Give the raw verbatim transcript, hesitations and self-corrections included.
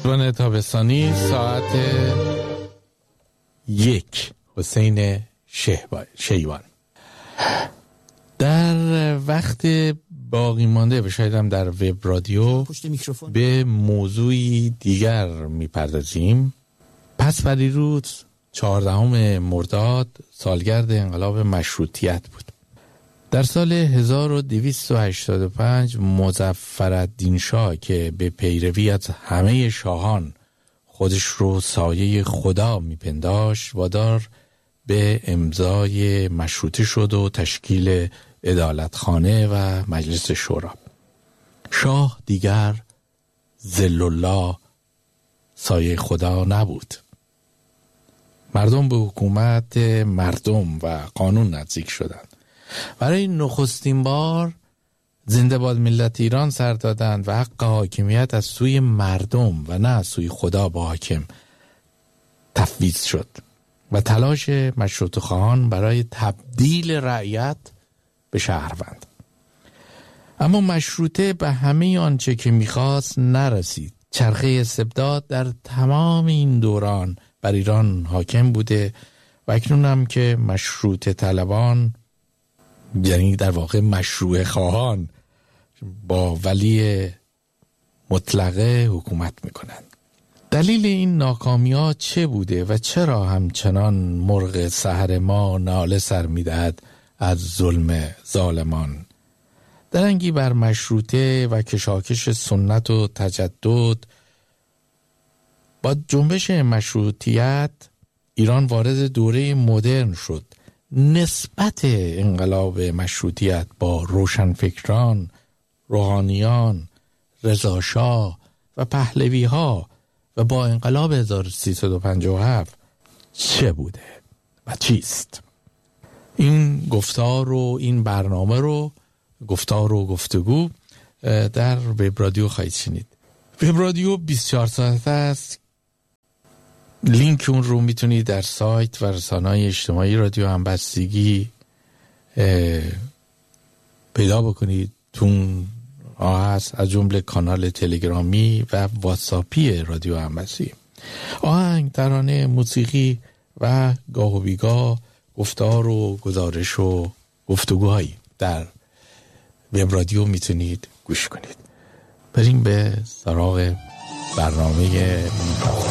اقران تابستانی ساعت یک. حسین شیوان. در وقت باقی مانده و شاید هم در وب رادیو به موضوعی دیگر میپردازیم. پس پریروز چهاردهم مرداد سالگرد انقلاب مشروطیت بود. در سال هزار و دویست و هشتاد و پنج مظفرالدین شاه که به پیروی از همه شاهان خودش رو سایه خدا میپنداشت وادار به امضای مشروطه شد و تشکیل عدالتخانه و مجلس شورا. شاه دیگر ظل الله سایه خدا نبود. مردم به حکومت مردم و قانون نزدیک شدند. برای نخستین بار زنده باد ملت ایران سر دادند و حق حاکمیت از سوی مردم و نه از سوی خدا با حاکم تفویض شد و تلاش مشروطه خواهان برای تبدیل رعیت به شهروند. اما مشروطه به همه آنچه که میخواست نرسید. چرخه استبداد در تمام این دوران بر ایران حاکم بوده و اکنون هم که مشروطه طلبان، یعنی در واقع مشروع خواهان، با ولی مطلقه حکومت میکنند. دلیل این ناکامی‌ها چه بوده و چرا همچنان مرغ سحر ما ناله سر میدهد از ظلم ظالمان؟ درنگی بر مشروطه و کشاکش سنت و تجدد با جنبش مشروطیت ایران وارد دوره مدرن شد. نسبت انقلاب مشروطیت با روشنفکران، روحانیان، رضا شاه و پهلوی ها و با انقلاب هزار و سیصد و پنجاه و هفت چه بوده و چیست؟ این گفتار و این برنامه رو گفتار و گفتگو در وب رادیو خواهید شنید. وب رادیو بیست و چهار ساعته است. لینک اون رو میتونید در سایت و رسانه‌های اجتماعی رادیو همبستگی پیدا بکنید. تون هست از جمله کانال تلگرامی و واتساپی رادیو همبستگی. آهنگ، ترانه، موسیقی و گاه و بیگاه گفتار و گزارش و گفتگوهایی در وب رادیو میتونید گوش کنید. بریم به سراغ برنامه